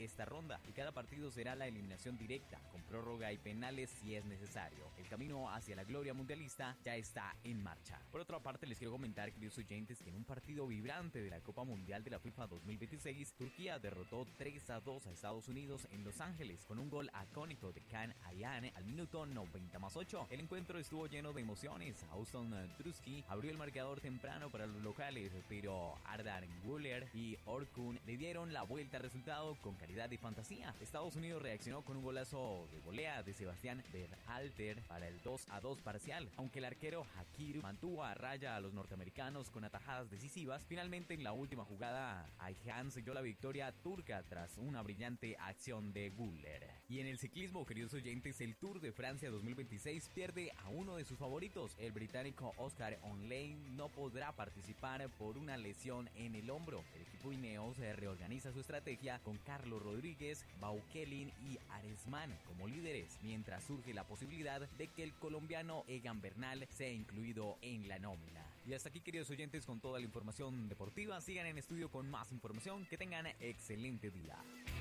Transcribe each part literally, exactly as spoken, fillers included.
esta ronda y cada partido será la eliminación directa, con prórroga y penales si es necesario. El camino hacia la gloria mundialista ya está en marcha. Por otra parte, les quiero comentar, queridos oyentes, que en un partido vibrante de la Copa Mundial de la FIFA dos mil veintiséis, Turquía derrotó tres a dos a Estados Unidos en Los Ángeles con un gol icónico de Kaan Ayhan al minuto noventa más ocho. El encuentro estuvo lleno de emociones. Auston Trusky abrió el marcador temprano para los locales, pero Ardan Güler y Orkun le dieron la vuelta al resultado con calidad y fantasía. Estados Unidos reaccionó con un golazo de volea de Sebastián Berhalter para el dos a dos parcial, aunque el arquero Hakir mantuvo a raya a los norteamericanos con atajadas decisivas. Finalmente, en la última jugada, Ayhan selló la victoria turca tras una brillante acción de Güler. Y en el ciclismo, queridos oyentes, el Tour de Francia dos mil veintiséis pierde a uno de sus favoritos. El británico Oscar Onlane no podrá participar por una lesión en el hombro. El equipo Ineos reorganiza su estrategia con Carlos Rodríguez, Baukelin y Aresman como líderes, mientras surge la posibilidad de que el colombiano Egan Bernal sea incluido en la nómina. Y hasta aquí, queridos oyentes, con toda la información deportiva. Sigan en estudio con más información. Que tengan excelente día.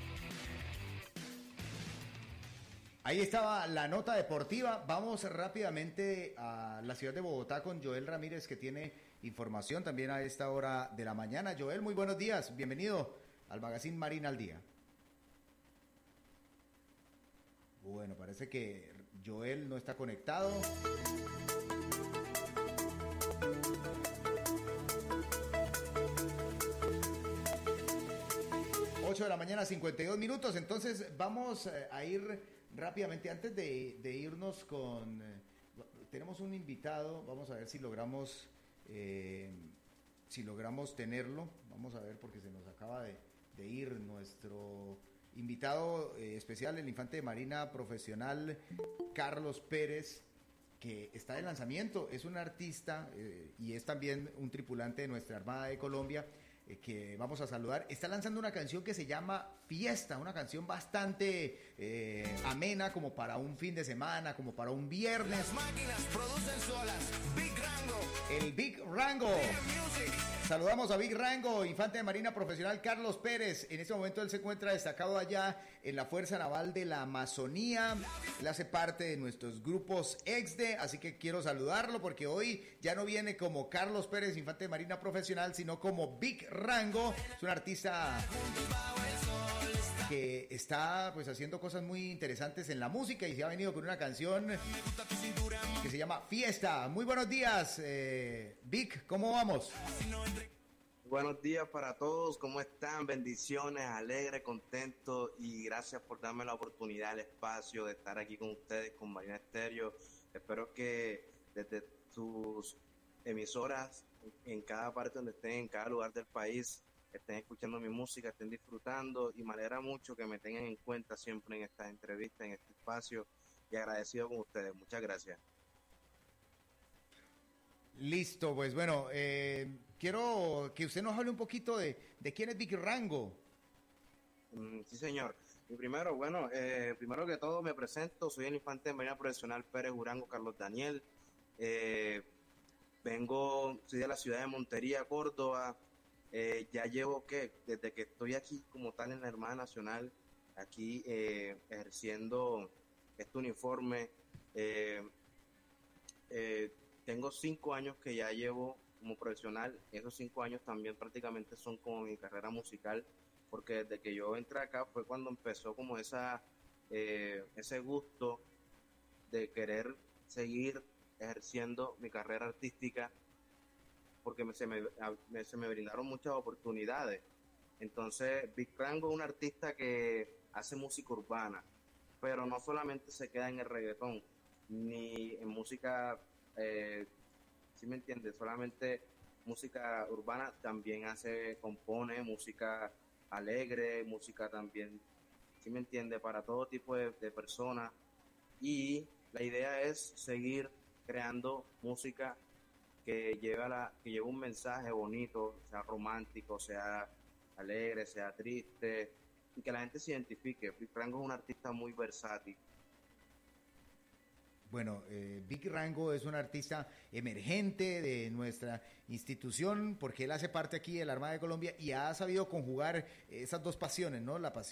Ahí estaba la nota deportiva. Vamos rápidamente a la ciudad de Bogotá con Joel Ramírez, que tiene información también a esta hora de la mañana. Joel, muy buenos días. Bienvenido al Magazine Marina al Día. Bueno, parece que Joel no está conectado. ocho de la mañana, cincuenta y dos minutos. Entonces vamos a ir rápidamente, antes de, de irnos con... Eh, tenemos un invitado, vamos a ver si logramos eh, si logramos tenerlo. Vamos a ver, porque se nos acaba de, de ir nuestro invitado eh, especial, el infante de Marina profesional Carlos Pérez, que está de lanzamiento. Es un artista eh, y es también un tripulante de nuestra Armada de Colombia, eh, que vamos a saludar. Está lanzando una canción que se llama Fiesta, una canción bastante eh, amena, como para un fin de semana, como para un viernes. Las máquinas producen solas. Big Rango. El Big Rango. Saludamos a Big Rango, infante de Marina profesional Carlos Pérez. En este momento él se encuentra destacado allá en la Fuerza Naval de la Amazonía. Él hace parte de nuestros grupos E X D, así que quiero saludarlo porque hoy ya no viene como Carlos Pérez, infante de Marina profesional, sino como Big Rango. Es un artista que está pues haciendo cosas muy interesantes en la música y se ha venido con una canción que se llama Fiesta. Muy buenos días, eh, Vic, ¿cómo vamos? Buenos días para todos, ¿cómo están? Bendiciones, alegre, contento y gracias por darme la oportunidad, el espacio de estar aquí con ustedes, con Marina Estéreo. Espero que desde sus emisoras, en cada parte donde estén, en cada lugar del país, estén escuchando mi música, estén disfrutando, y me alegra mucho que me tengan en cuenta siempre en estas entrevistas, en este espacio, y agradecido con ustedes. Muchas gracias. Listo, pues bueno, eh, quiero que usted nos hable un poquito de, de quién es Big Rango. Mm, sí, señor. Y primero, bueno, eh, primero que todo me presento, soy el infante de Marina profesional Pérez Urango Carlos Daniel. Eh, vengo, soy de la ciudad de Montería, Córdoba. Eh, ya llevo que desde que estoy aquí como tal en la Armada Nacional, aquí eh, ejerciendo este uniforme, eh, eh, tengo cinco años que ya llevo como profesional. Esos cinco años también prácticamente son como mi carrera musical, porque desde que yo entré acá fue cuando empezó como esa eh, ese gusto de querer seguir ejerciendo mi carrera artística, porque me, se, me, me, se me brindaron muchas oportunidades. Entonces Big Rango es un artista que hace música urbana, pero no solamente se queda en el reggaetón ni en música, eh, ¿sí me entiendes? Solamente música urbana, también hace, compone música alegre, música también, ¿sí me entiende? Para todo tipo de, de personas, y la idea es seguir creando música que lleva la, que lleva un mensaje bonito, sea romántico, sea alegre, sea triste, y que la gente se identifique. Big Rango es un artista muy versátil. Bueno, eh, Big Rango es un artista emergente de nuestra institución, porque él hace parte aquí de la Armada de Colombia y ha sabido conjugar esas dos pasiones, ¿no? La pasión